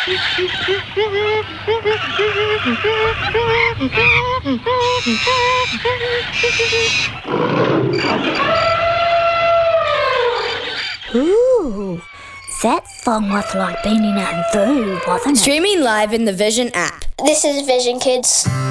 Ooh, that song was like being in a zoo, wasn't it? Streaming live in the Vision app. This is Vision Kids.